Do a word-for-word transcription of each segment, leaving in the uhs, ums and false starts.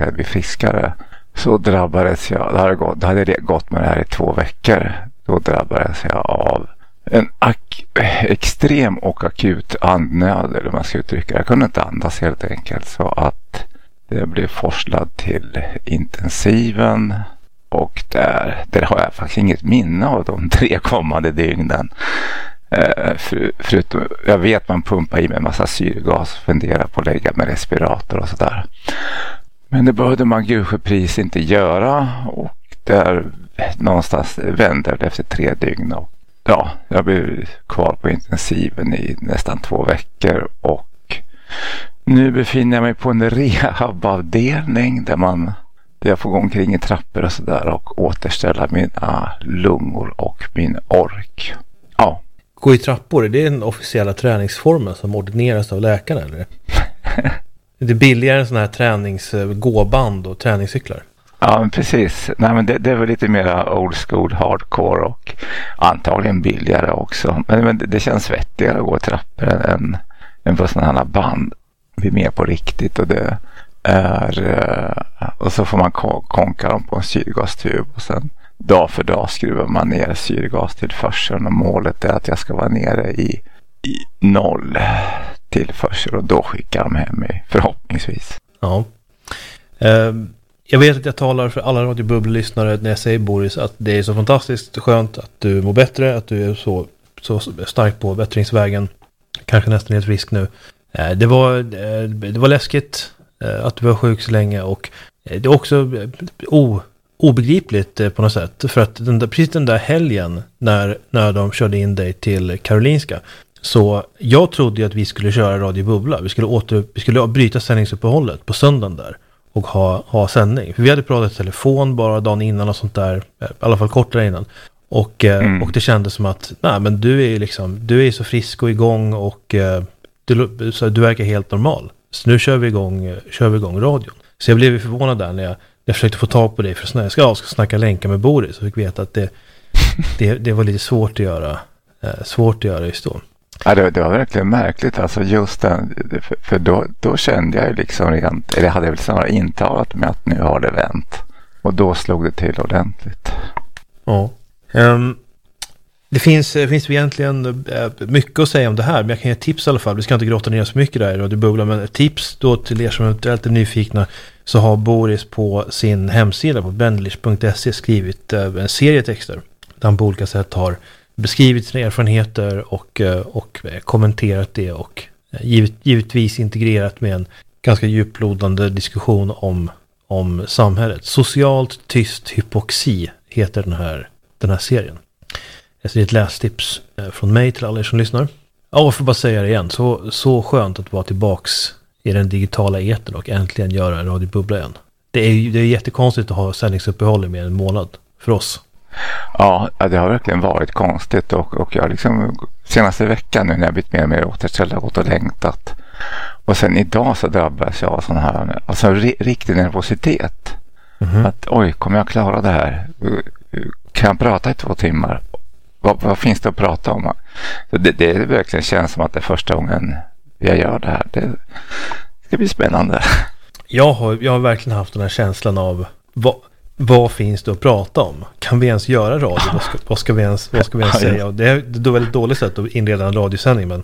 började bli friskare så drabbades jag, det hade gått, det hade gått med det här i två veckor. Då drabbades jag av en ak- extrem och akut andnöd, eller man ska uttrycka. Jag kunde inte andas helt enkelt, så att det blev forslad till intensiven. Och där, där har jag faktiskt inget minne av de tre kommande dygnen. Eh, för, förutom, jag vet man pumpar i med en massa syrgas och funderar på att lägga med respirator och sådär. Men det behövde man gudskepris inte göra, och där någonstans vände det efter tre dygn. Och ja, jag blev kvar på intensiven i nästan två veckor, och nu befinner jag mig på en rehabavdelning där man där jag får gå omkring i trappor och sådär och återställa mina lungor och min ork. Ja. Gå i trappor, är det den officiella träningsformen som ordineras av läkaren, eller? Det är billigare än sådana här träningsgåband och träningscyklar. Ja, men precis. Nej, men det, det är väl lite mer old school, hardcore och antagligen billigare också. Men, men det, det känns vettigare att gå i trappor än, än på sådana här band. Vi är mer på riktigt, och det är och så får man konka dem på en syrgastub, och sen dag för dag skruvar man ner syrgastillförseln, och målet är att jag ska vara nere i, i noll tillförsel, och då skickar de hem mig förhoppningsvis. Ja. Uh, jag vet att jag talar för alla radiobubbellyssnare när jag säger, Boris, att det är så fantastiskt skönt att du mår bättre, att du är så, så stark på bättringsvägen, kanske nästan helt frisk nu. Uh, det var, uh, det var läskigt uh, att du var sjuk så länge, och uh, det är också uh, o obegripligt på något sätt, för att den där, precis den där helgen när, när de körde in dig till Karolinska, så jag trodde ju att vi skulle köra Radio Bubbla. Vi skulle, åter, vi skulle bryta sändningsuppehållet på söndagen där och ha, ha sändning. För vi hade pratat i telefon bara dagen innan och sånt där, i alla fall kortare innan. Och, mm. och det kändes som att nej, men du är liksom, du är så frisk och igång, och du, så du verkar helt normal. Så nu kör vi igång, kör vi igång radion. Så jag blev förvånad där när jag Jag försökte få tag på dig för att jag ska, ska snacka länkar med Boris, och fick veta att det, det, det var lite svårt att göra eh, svårt att göra just då. Ja, det, det var verkligen märkligt, alltså just den, för, för då, då kände jag ju liksom rent, eller jag hade väl snarare intalat med att nu har det vänt, och då slog det till ordentligt. Ja. Um, det finns, finns egentligen mycket att säga om det här, men jag kan ge tips i alla fall. Vi ska inte gråta ner så mycket där i Radio Bubbla, men tips då till er som eventuellt är nyfikna, så har Boris på sin hemsida på bendlish punkt se skrivit en serie texter där han på olika sätt har beskrivit sina erfarenheter och, och kommenterat det, och givet, givetvis integrerat med en ganska djuplodande diskussion om, om samhället. Socialt tyst hypoxi heter den här, den här serien. Det är ett lästips från mig till alla er som lyssnar. Ja, jag får bara säga det igen. Så, så skönt att vara tillbaks i den digitala etern och äntligen göra en Radio Bubbla igen. Det är ju det är jättekonstigt att ha sändningsuppehåll i mer än en månad för oss. Ja, det har verkligen varit konstigt, och, och jag liksom senaste veckan nu när jag blivit mer och mer återställd har gått och längtat. Och sen idag så drabbas jag av sån här, alltså riktig nervositet. Mm-hmm. Att oj, kommer jag klara det här? Kan jag prata i två timmar? Vad, vad finns det att prata om? Så det, det verkligen känns som att det är första gången jag gör det här. Det ska bli spännande. Jag har, jag har verkligen haft den här känslan av vad, vad finns det att prata om? Kan vi ens göra radio? Vad ska, vad ska vi ens, vad ska vi ens säga? Det är, det är väldigt dåligt sätt att inleda en radiosändning, men,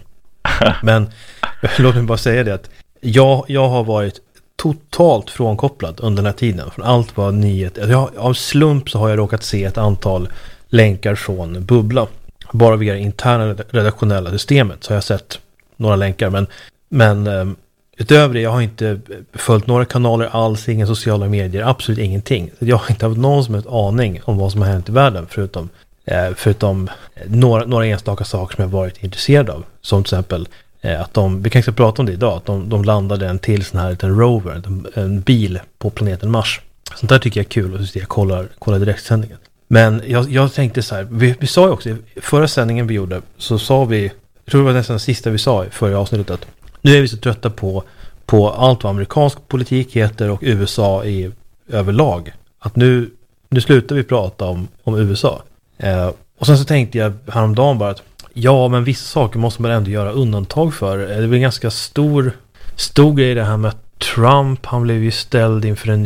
men låt mig bara säga det att jag, jag har varit totalt frånkopplad under den här tiden. Från allt var nyhet. Jag, av slump så har jag råkat se ett antal länkar från Bubbla. Bara via det interna redaktionella systemet så har jag sett några länkar, men, men um, utöver det, jag har inte följt några kanaler alls, inga sociala medier, absolut ingenting. Jag har inte haft någon som helst aning om vad som har hänt i världen, förutom, eh, förutom några, några enstaka saker som jag varit intresserad av. Som till exempel eh, att de, vi kan inte prata om det idag, att de, de landade en till sån här liten rover, en, en bil på planeten Mars. Sånt där tycker jag är kul, och så jag kollar, kollar direktsändningen. Men jag, jag tänkte så här, vi, vi sa ju också, förra sändningen vi gjorde, så sa vi, jag tror det var nästan det sista vi sa i förra avsnittet, att nu är vi så trötta på, på allt vad amerikansk politik heter och U S A i överlag. Att nu, nu slutar vi prata om, om U S A. Eh, och sen så tänkte jag häromdagen bara att ja, men vissa saker måste man ändå göra undantag för. Det är väl en ganska stor, stor grej det här med Trump. Han blev ju ställd inför en